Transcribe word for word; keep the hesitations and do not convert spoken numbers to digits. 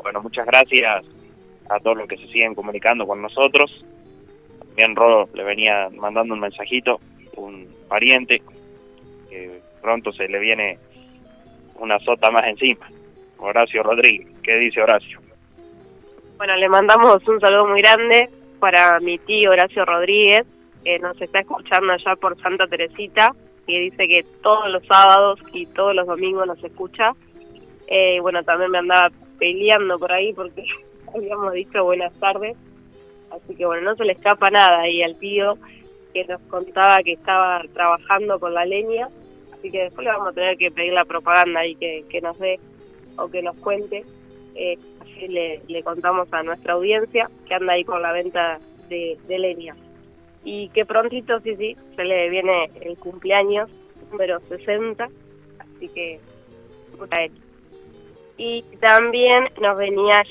bueno, muchas gracias a todos los que se siguen comunicando con nosotros. También Rodo le venía mandando un mensajito, un pariente, que pronto se le viene una sota más encima. Horacio Rodríguez, ¿qué dice Horacio? Bueno, le mandamos un saludo muy grande para mi tío Horacio Rodríguez, que nos está escuchando allá por Santa Teresita, que dice que todos los sábados y todos los domingos nos escucha. Eh, bueno, también me andaba peleando por ahí porque habíamos dicho buenas tardes, así que bueno, no se le escapa nada. Y al tío que nos contaba que estaba trabajando con la leña, así que después le vamos a tener que pedir la propaganda y que, que nos dé o que nos cuente. Eh, así le, le contamos a nuestra audiencia que anda ahí con la venta de, de leña. Y que prontito, sí, sí, se le viene el cumpleaños número sesenta, así que, puta él. Y también nos venía